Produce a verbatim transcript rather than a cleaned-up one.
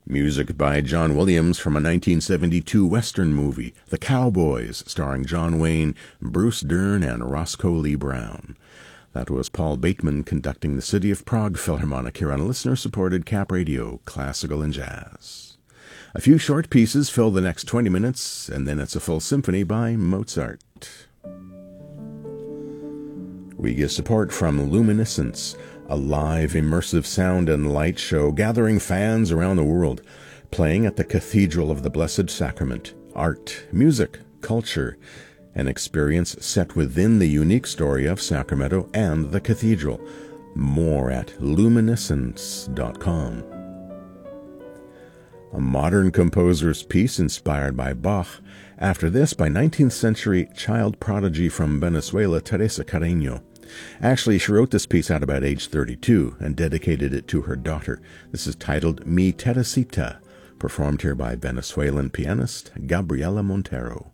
Music by John Williams from a nineteen seventy-two Western movie, The Cowboys, starring John Wayne, Bruce Dern, and Roscoe Lee Brown. That was Paul Bateman conducting the City of Prague Philharmonic here on listener-supported Cap Radio, Classical and Jazz. A few short pieces fill the next twenty minutes, and then it's a full symphony by Mozart. We get support from Luminescence, a live immersive sound and light show gathering fans around the world, playing at the Cathedral of the Blessed Sacrament. Art, music, culture, an experience set within the unique story of Sacramento and the cathedral. More at luminescence dot com. A modern composer's piece inspired by Bach. After this, by nineteenth century child prodigy from Venezuela, Teresa Carreño. Actually, she wrote this piece at about age thirty-two and dedicated it to her daughter. This is titled Mi Teresita, performed here by Venezuelan pianist Gabriela Montero.